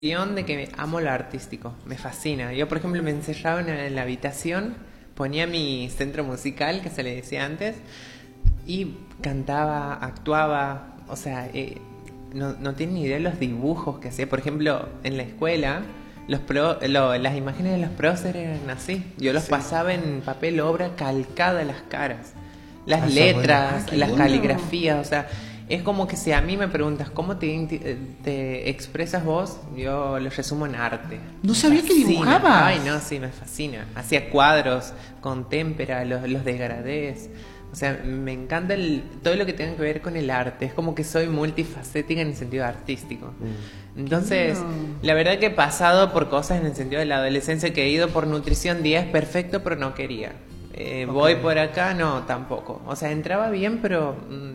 De que amo lo artístico, me fascina. Yo, por ejemplo, me encerraba en la habitación, ponía mi centro musical, que se le decía antes, y cantaba, actuaba, o sea, no tienen ni idea de los dibujos que hacía. Por ejemplo, en la escuela, las imágenes de los próceres eran así. Yo los pasaba en papel obra calcada las caras, las letras, las caligrafías, o sea... Es como que si a mí me preguntas cómo te expresas vos, yo lo resumo en arte. No sabía que dibujabas. Ay, no, sí, me fascina. Hacía cuadros con témpera, los degradés. O sea, me encanta todo lo que tenga que ver con el arte. Es como que soy multifacética en el sentido artístico. Entonces, la verdad que he pasado por cosas en el sentido de la adolescencia, que he ido por nutrición 10 perfecto, pero no quería. Voy por acá, no, tampoco. O sea, entraba bien, pero...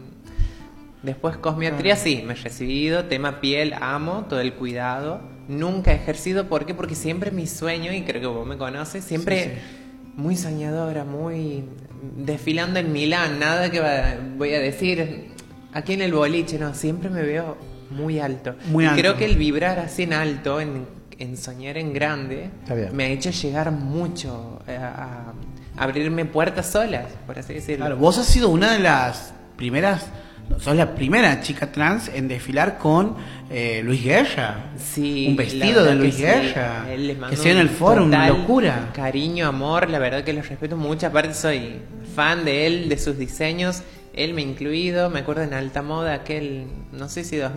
Después cosmetría, sí, me he recibido, tema piel, amo, todo el cuidado. Nunca he ejercido, ¿por qué? Porque siempre mi sueño, y creo que vos me conoces, siempre muy soñadora, muy desfilando en Milán, nada que voy a decir aquí en el boliche, no, siempre me veo muy alto. Muy alto. Creo que el vibrar así en alto, en soñar en grande, me ha hecho llegar mucho a abrirme puertas solas, por así decirlo. Claro, vos has sido una de las primeras... Sos la primera chica trans en desfilar con Luis Guerra. Sí, un vestido de Luis Guerra. Que sea en el foro, una locura. Cariño, amor, la verdad que lo respeto mucho. Aparte soy fan de él, de sus diseños. Él me ha incluido, me acuerdo en Alta Moda, aquel, no sé si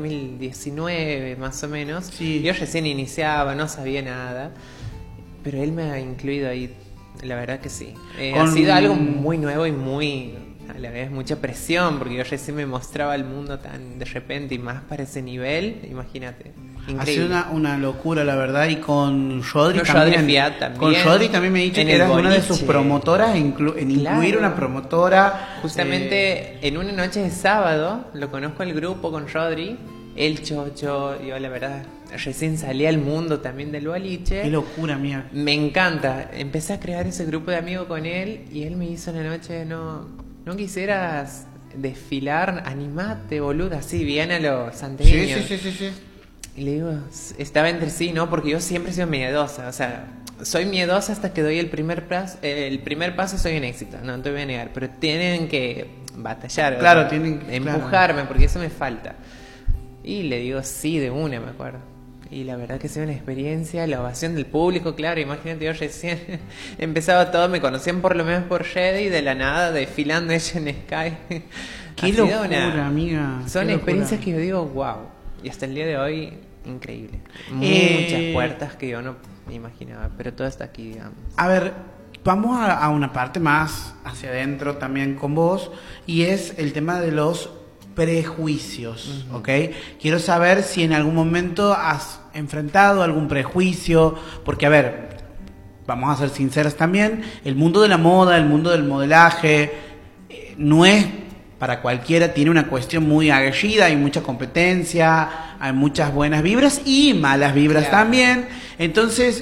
2019 más o menos. Sí. Yo recién iniciaba, no sabía nada. Pero él me ha incluido ahí, la verdad que sí. Ha sido algo muy nuevo y muy... A la vez mucha presión, porque yo recién me mostraba el mundo tan de repente y más para ese nivel, imagínate. Increíble. Ha sido una locura, la verdad, y con Rodri también. Con Rodri también me he dicho que eras una de sus promotoras en incluir una promotora. Justamente en una noche de sábado, lo conozco el grupo con Rodri, el Chocho, yo la verdad recién salí al mundo también del boliche. Qué locura, mía. Me encanta, empecé a crear ese grupo de amigos con él y él me hizo en la noche, no quisieras desfilar, animate, boluda, así, bien a los santeños. Sí. Y le digo, estaba entre sí, ¿no? Porque yo siempre he sido miedosa, o sea, soy miedosa hasta que doy el primer paso soy un éxito, no te voy a negar, pero tienen que batallar, claro, tienen que empujarme, porque eso me falta. Y le digo, sí, de una, me acuerdo. Y la verdad que ha sido una experiencia, la ovación del público, claro, imagínate, yo recién empezaba todo, me conocían por lo menos por Red y de la nada desfilando ella en Sky. Qué locura, amiga. Son experiencias que yo digo, wow, y hasta el día de hoy, increíble. Muchas puertas que yo no me imaginaba, pero todo está aquí, digamos. A ver, vamos a una parte más hacia adentro también con vos, y es el tema de los prejuicios, ¿ok? Quiero saber si en algún momento has enfrentado algún prejuicio, porque a ver, vamos a ser sinceros también, el mundo de la moda, el mundo del modelaje, no es para cualquiera, tiene una cuestión muy aguerrida, hay mucha competencia, hay muchas buenas vibras y malas vibras también, entonces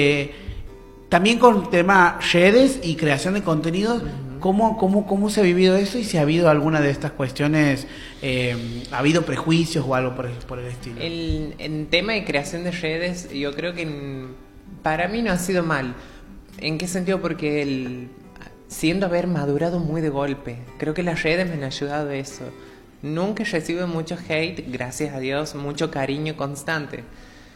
también con el tema redes y creación de contenidos, ¿Cómo se ha vivido eso y si ha habido alguna de estas cuestiones, ha habido prejuicios o algo por el estilo? En tema de creación de redes, yo creo que para mí no ha sido mal. ¿En qué sentido? Porque siendo haber madurado muy de golpe, creo que las redes me han ayudado a eso. Nunca he recibido mucho hate, gracias a Dios, mucho cariño constante.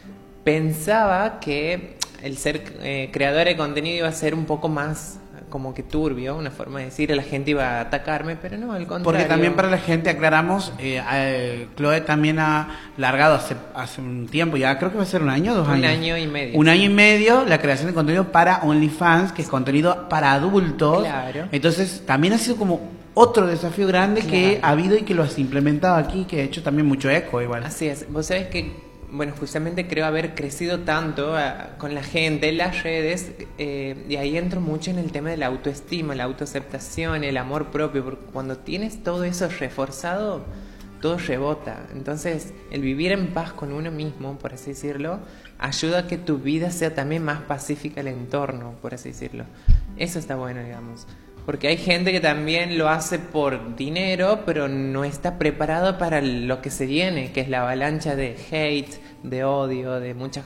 Pensaba que el ser creador de contenido iba a ser un poco más... como que turbio, una forma de decir, la gente iba a atacarme, pero no, al contrario. Porque también para la gente, aclaramos, Chloe también ha largado hace un tiempo, ya creo que va a ser un año, 2 años. Un año y medio. Un año y medio, la creación de contenido para OnlyFans, que es contenido para adultos. Claro. Entonces, también ha sido como otro desafío grande que ha habido y que lo has implementado aquí, que ha hecho también mucho eco igual. Así es, vos sabés que bueno, justamente creo haber crecido tanto con la gente, en las redes, y ahí entro mucho en el tema de la autoestima, la autoaceptación, el amor propio, porque cuando tienes todo eso reforzado, todo rebota. Entonces, el vivir en paz con uno mismo, por así decirlo, ayuda a que tu vida sea también más pacífica el entorno, por así decirlo. Eso está bueno, digamos. Porque hay gente que también lo hace por dinero, pero no está preparado para lo que se viene, que es la avalancha de hate, de odio, de muchas